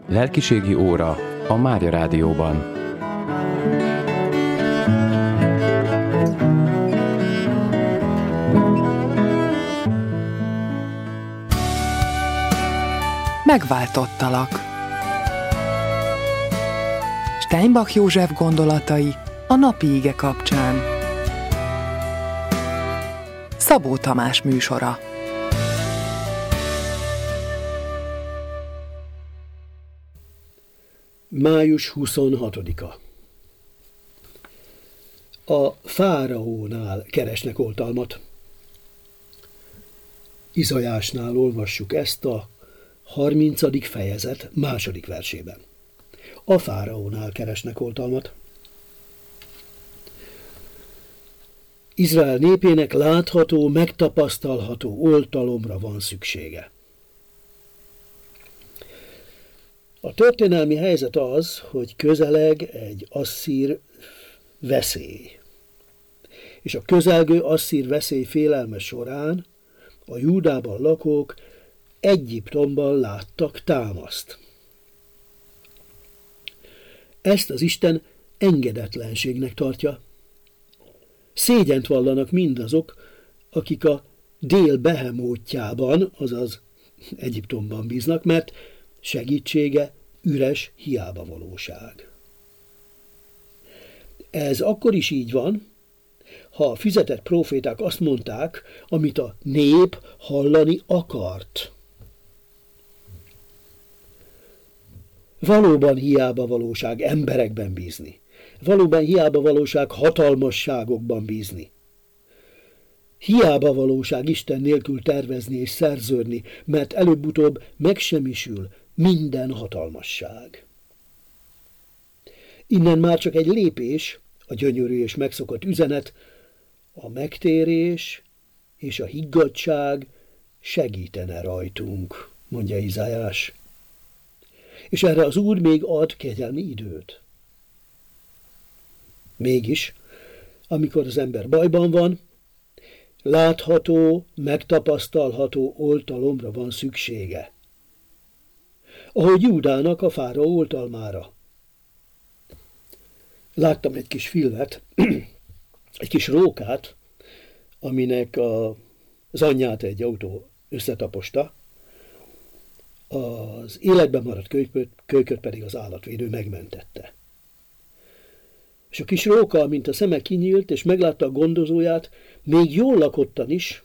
Lelkiségi óra a Mária Rádióban. Megváltottalak. Steinbach József gondolatai a napi ige kapcsán. Szabó Tamás műsora. Május 26-a. A fáraónál keresnek oltalmat. Izajásnál olvassuk ezt a 30. fejezet 2. versében. A fáraónál keresnek oltalmat. Izrael népének látható, megtapasztalható oltalomra van szüksége. A történelmi helyzet az, hogy közeleg egy asszír veszély. És a közelgő asszír veszély félelme során a Júdában lakók Egyiptomban láttak támaszt. Ezt az Isten engedetlenségnek tartja. Szégyent vallanak mindazok, akik a dél behemótjában, azaz Egyiptomban bíznak, mert segítsége üres hiábavalóság. Ez akkor is így van, ha a fizetett próféták azt mondták, amit a nép hallani akart. Valóban hiábavalóság emberekben bízni. Valóban hiábavalóság hatalmasságokban bízni. Hiábavalóság Isten nélkül tervezni és szerződni, mert előbb-utóbb megsemmisül minden hatalmasság. Innen már csak egy lépés, a gyönyörű és megszokott üzenet, a megtérés és a higgadtság segítene rajtunk, mondja Izajás. És erre az Úr még ad kegyelmi időt. Mégis, amikor az ember bajban van, látható, megtapasztalható oltalomra van szüksége. Ahogy Júdának a fáraó oltalmára. Láttam egy kis filmet, egy kis rókát, aminek az anyját egy autó összetaposta, az életben maradt kölyköt pedig az állatvédő megmentette. És a kis róka, mint a szeme kinyílt, és meglátta a gondozóját, még jól lakottan is,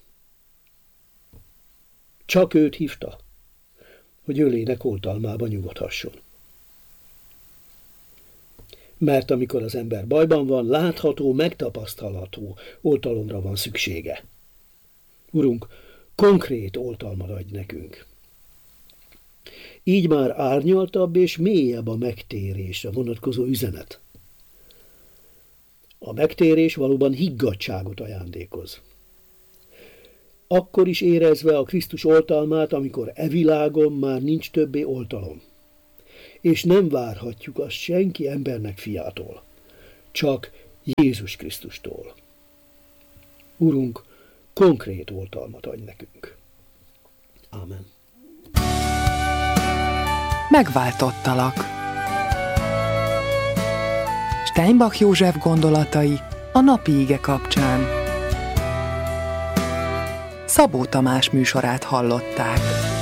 csak őt hívta, hogy ölének oltalmába nyugodhasson. Mert amikor az ember bajban van, látható, megtapasztalható oltalomra van szüksége. Urunk, konkrét oltalmat adj nekünk. Így már árnyaltabb és mélyebb a megtérésre vonatkozó üzenet. A megtérés valóban higgadtságot ajándékoz. Akkor is érezve a Krisztus oltalmát, amikor e világon már nincs többé oltalom. És nem várhatjuk azt senki embernek fiától, csak Jézus Krisztustól. Urunk, konkrét oltalmat adj nekünk. Ámen. Megváltottalak. Steinbach József gondolatai a napi ige kapcsán. Szabó Tamás műsorát hallották.